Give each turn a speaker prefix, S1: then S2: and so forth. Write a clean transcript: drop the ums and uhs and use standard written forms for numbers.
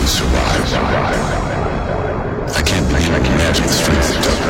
S1: survive. I can't believe I can imagine the strength it took